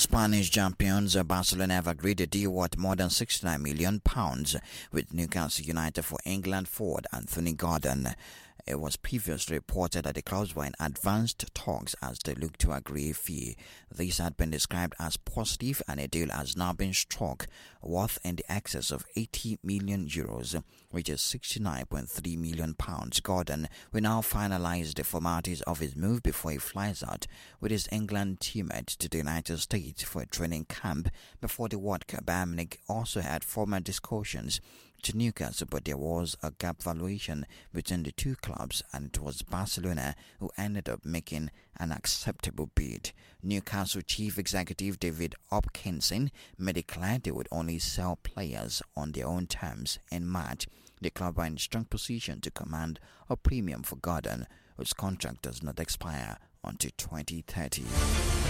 Spanish champions Barcelona have agreed a deal worth more than £69 million with Newcastle United for England forward Anthony Gordon. It was previously reported that the clubs were in advanced talks as they look to agree a fee. This had been described as positive, and a deal has now been struck worth in the excess of €80 million, which is £69.3 million. Gordon will now finalize the formalities of his move before he flies out with his England teammate to the United States for a training camp before the World Cup. Bayern Munich also had formal discussions to Newcastle, but there was a gap valuation between the two clubs, and it was Barcelona who ended up making an acceptable bid. Newcastle chief executive David Hopkinson made it clear they would only sell players on their own terms in March. The club are in strong position to command a premium for Gordon, whose contract does not expire until 2030.